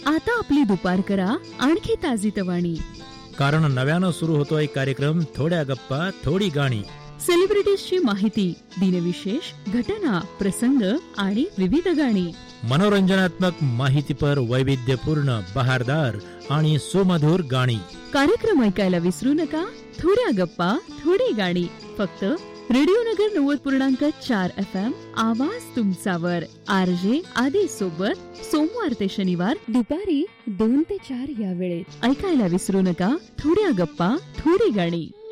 आता आपली दुपार करा आणखी ताजीतवाणी. कारण नव्यानं सुरू होतोय कार्यक्रम थोड्या गप्पा थोडी गाणी. सेलिब्रिटीजची माहिती, दिनविशेष, घटना, प्रसंग आणि विविध गाणी. मनोरंजनात्मक माहितीपर वैविध्यपूर्ण बहारदार आणि सुमधुर गाणी. कार्यक्रम ऐकायला विसरू नका. थोड्या गप्पा थोडी गाणी, फक्त रेडिओ नगर 90.4 FM. आवाज तुमचावर. RJ आदी सोबत सोमवार ते शनिवार दुपारी 2 ते 4 या वेळेत ऐकायला विसरू नका. थोड्या गप्पा थोडी गाणी.